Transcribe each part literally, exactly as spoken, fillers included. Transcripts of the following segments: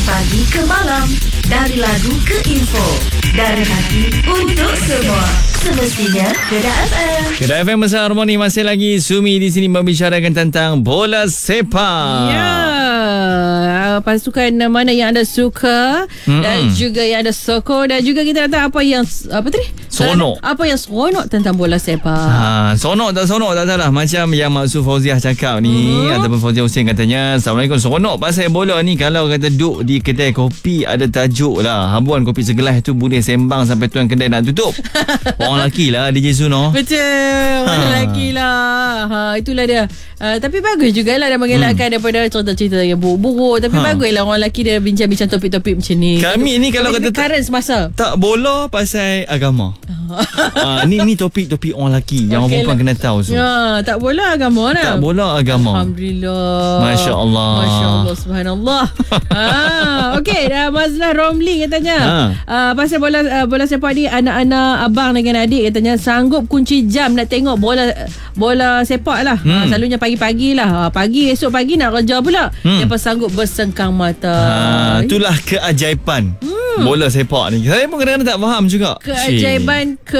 pagi ke malam, dari lagu ke info, dari hati untuk semua. Semestinya Kedah F M. Kedah F M bersama Harmoni masih lagi. Sumi di sini membicarakan tentang bola sepak. Ya, pasukan mana yang anda suka, mm-hmm. dan juga yang anda sokong, dan juga kita nak tahu apa yang apa tadi? Seronok. Apa yang seronok tentang bola sepak. Ha, seronok tak seronok tak tahulah. Macam yang Maksud Fauziah cakap ni, mm-hmm. ataupun Fauziah Hussein katanya, Assalamualaikum, seronok pasal bola ni kalau kata duduk di kedai kopi ada tajuk lah, habuan kopi segelas tu boleh sembang sampai tuan kedai nak tutup. Orang lelaki lah D J Suno. Betul, orang ha. lelaki lah. Ha, itulah dia. Uh, tapi bagus jugalah dia mengelakkan hmm. daripada cerita-cerita yang buruk-buruk. Tapi ha. baguslah orang lelaki dia bincang-bincang topik-topik macam ni. Kami ni kalau kata current semasa tak bola pasal agama. uh, ni ni topik-topik orang lelaki yang okay orang perempuan lah. Kena tahu so. Ya, tak bola agama dah. Tak bola agama. Alhamdulillah. Masya-Allah. Masya-Allah, subhanallah. ah, okey, dah Mazlah Romli katanya. Ha. Uh, pasal bola uh, bola sepak ni, anak-anak abang dengan adik katanya sanggup kunci jam nak tengok bola bola sepak lah. Hmm. Uh, selalunya pagi-pagi lah. Uh, pagi esok pagi nak kerja pula. Hmm. Lepas sanggup bersengkang mata. Ha, itulah keajaiban hmm. bola sepak ni. Saya pun kadang-kadang tak faham juga. Keajaiban ke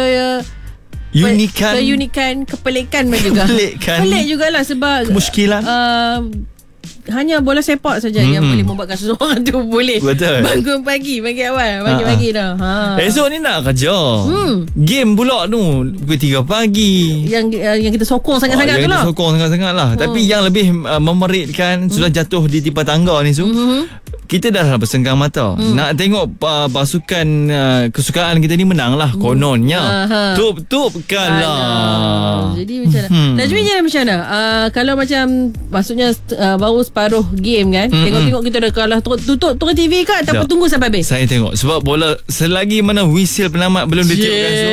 Unikan Keunikan, kepelikan juga. Kepelikan. Pelik jugalah sebab kemuskilan. Uh, hanya bola sepak saja hmm. yang boleh membuatkan seseorang tu boleh Betul. bangun pagi, pagi awal, pagi-pagi dah. Ha. Esok ni nak kerja. Hmm. Game pula tu pukul tiga pagi. Yang uh, yang kita sokong sangat-sangat oh, tu lah. Yang kita sokong sangat-sangat lah. Hmm. Tapi yang lebih uh, memeritkan hmm. sudah jatuh di tipa tangga ni Su. Hmm. Kita dah bersenggang mata. Hmm. Nak tengok uh, pasukan uh, kesukaan kita ni menang lah. Kononnya. Uh-huh. Tup-tupkan lah. Jadi macam mana? Hmm. Najmi macam mana? Uh, kalau macam maksudnya uh, baru separuh game kan, hmm. tengok-tengok kita dah kalah, tutup turun T V ke ataupun tunggu sampai habis? Saya tengok. Sebab bola selagi mana whistle penamat belum ditiupkan so,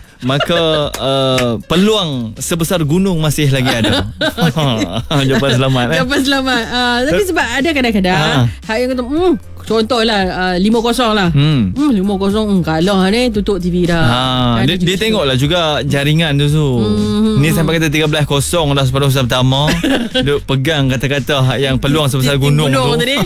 maka uh, peluang sebesar gunung masih lagi ada. Jawapan selamat eh? Jawapan selamat. uh, Tapi sebab ada kadang-kadang ha. hak yang kata hmm, contohlah uh, lima kosong lah. hmm. hmm, lima kosong hmm, kalah ni, tutup T V dah. ha. Dia, dia tengoklah juga jaringan tu so. hmm. Ni sampai kata tiga belas kosong dah separuh pertama. Duk pegang kata-kata hak yang peluang sebesar gunung, gunung tu tadi.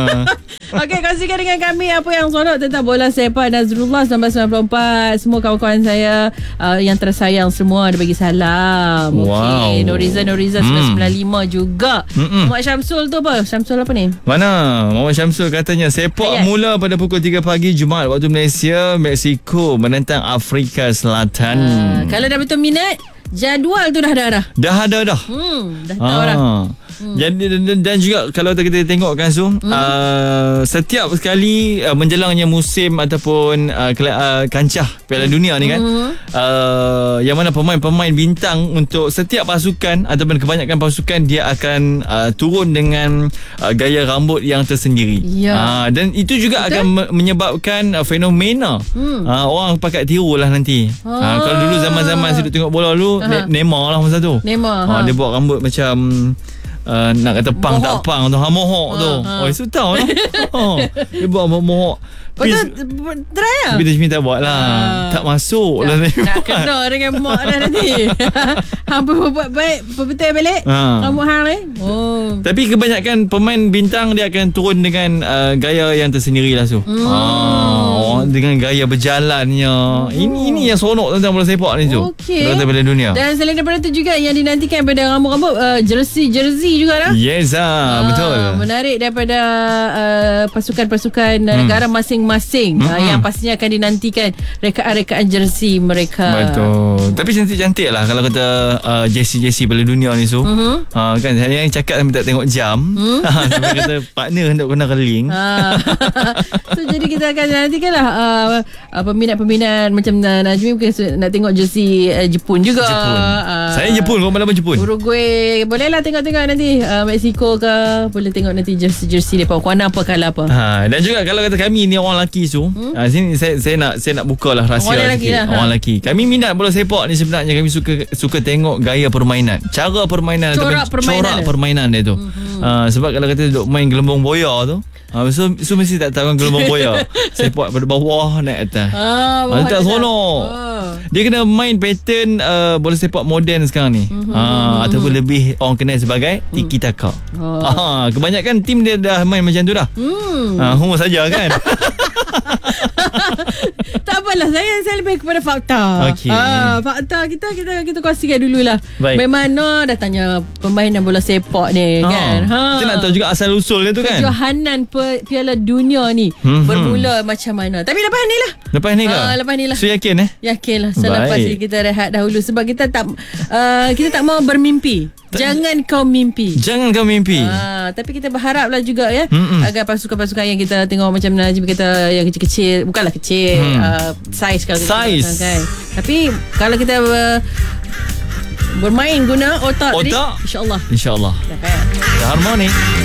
Okey, kongsikan dengan kami apa yang seronok tentang bola sepak. Nazrullah sembilan sembilan empat. Semua kawan-kawan saya uh, yang tersayang semua ada bagi salam. Wow. Okey, Noriza Noriza hmm. sembilan sembilan lima juga. Mm-mm. Mak Syamsul tu apa? Syamsul apa ni? Mana? Muhammad Syamsul katanya sepak Ayat. mula pada pukul tiga pagi Jumaat waktu Malaysia, Mexico menentang Afrika Selatan. Uh, kalau dah betul minat, jadual tu dah ada dah. Dah ada dah. Hmm, dah tahu dah. Hmm. Dan, dan, dan juga kalau kita tengok kan Zoom, hmm. uh, setiap sekali uh, menjelangnya musim ataupun uh, uh, kancah Piala Dunia ni kan, hmm. uh, yang mana pemain-pemain bintang untuk setiap pasukan ataupun kebanyakan pasukan dia akan uh, turun dengan uh, gaya rambut yang tersendiri. Ya. Uh, dan itu juga Betul? akan me- menyebabkan uh, fenomena hmm. uh, orang pakat tiru lah nanti. Ah. Uh, kalau dulu zaman-zaman saya duduk tengok bola dulu, ne- Neymar lah masa tu. Neymar. Uh, ha. Dia buat rambut macam Uh, nak kata pang mohok. tak pang tu ha, mohok ha, tu ha. Oh itu tahu lah. oh, dia buat mohok. Betul, try lah. Tapi dia minta buat lah. Uh, tak masuk lah. Nak kena dengan mak dah nanti. Hampa buat baik, betul balik. Ha. Rambut hang ni. Oh. Tapi kebanyakan pemain bintang dia akan turun dengan uh, gaya yang tersendiri lah so. Hmm. Ah, dengan gaya berjalannya. Oh. Ini ini yang seronok tentang bola sepak ni so. Okey. Kata Piala Dunia. Dan selain daripada tu juga yang dinantikan pada rambut-rambut uh, jersey-jersey juga lah. Yes ah, uh, betul. Menarik daripada uh, pasukan-pasukan hmm. negara masing-masing hmm. uh, yang pastinya akan dinantikan rekaan-rekaan jersey mereka. Betul. Tapi cantik-cantik lah kalau kata uh, jersey-jersey Piala Dunia ni so. Uh-huh. Uh, kan saya yang cakap sampai tak tengok jam. Hmm? Sampai kata partner hendak kena keling. So jadi kita akan nantikan lah uh, uh, peminat-peminat macam uh, Najmi mungkin nak tengok jersey uh, Jepun juga. Jepun. Uh, saya Jepun, kau malam Jepun. Uruguay. Boleh lah tengok-tengok nanti uh, Mexico ke, boleh tengok nanti jersey-jersey depa warna apa kalah apa. Ha, dan juga kalau kata kami ni orang lelaki tu, hmm? uh, sini saya saya nak saya nak bukalah rahsia orang lelaki lah, orang lelaki. Kami minat bola sepak ni sebenarnya kami suka suka tengok gaya permainan, cara permainan corak ataupun permainan corak permainan dia tu. Hmm. Uh, sebab kalau kata duk main gelembung boya tu, uh, so, so mesti tak tahu gelembung boya. Sepak pada bawah naik atas. Ah, bawah tak seronok. Ah. Dia kena main pattern uh, bola sepak moden sekarang ni. Mm-hmm. Ha, ataupun lebih orang kenal sebagai tiki taka. Oh. Ha, kebanyakan tim dia dah main macam tu dah. Hmm. Ha, humor saja kan. Tak apalah, saya saya lebih kepada fakta. Okay. Ha, fakta kita kita kita kongsikan dululah. Baik. Bagaimana datangnya permainan bola sepak ni ha. kan. Ha. Kita nak tahu juga asal usul dia tu kan. Kejohanan Piala Dunia ni hmm. bermula macam mana. Tapi lepas ni lah. Lepas ni ke? Ha, lepas ni lah. So yakin eh? Yakin lah. Selepas ni kita rehat dahulu sebab kita tak uh, kita tak mau bermimpi. Jangan kau mimpi. Jangan kau mimpi. Ha, tapi kita berharaplah juga ya Mm-mm. agar pasukan-pasukan yang kita tengok macam Najib kata yang kecil-kecil, bukanlah kecil, hmm. uh, size kalau kita size. Kan. Tapi kalau kita uh, bermain guna otak, otak ni, insya-Allah. Insya-Allah. Dapat. Harmoni.